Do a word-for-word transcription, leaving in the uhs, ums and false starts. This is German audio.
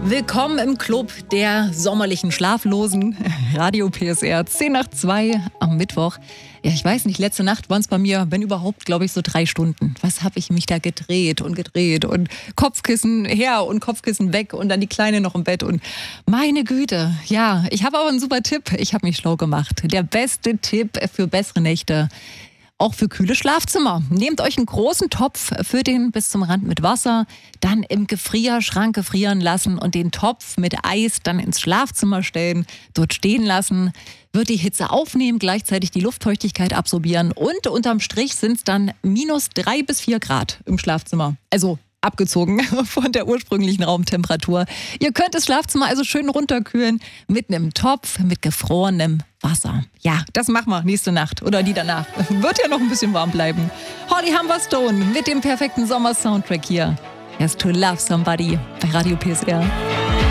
Willkommen im Club der sommerlichen Schlaflosen. Radio P S R, zehn nach zwei am Mittwoch. Ja, ich weiß nicht, letzte Nacht waren es bei mir, wenn überhaupt, glaube ich, so drei Stunden. Was habe ich mich da gedreht und gedreht und Kopfkissen her und Kopfkissen weg und dann die Kleine noch im Bett und meine Güte. Ja, ich habe aber einen super Tipp. Ich habe mich schlau gemacht. Der beste Tipp für bessere Nächte. Auch für kühle Schlafzimmer. Nehmt euch einen großen Topf, füllt den bis zum Rand mit Wasser, dann im Gefrierschrank gefrieren lassen und den Topf mit Eis dann ins Schlafzimmer stellen, dort stehen lassen, wird die Hitze aufnehmen, gleichzeitig die Luftfeuchtigkeit absorbieren und unterm Strich sind es dann minus drei bis vier Grad im Schlafzimmer. Also abgezogen von der ursprünglichen Raumtemperatur. Ihr könnt das Schlafzimmer also schön runterkühlen mit einem Topf mit gefrorenem Wasser. Ja, das machen wir nächste Nacht oder die danach. Wird ja noch ein bisschen warm bleiben. Holly Humberstone mit dem perfekten Sommer-Soundtrack hier. Yes, to love somebody bei Radio P S R.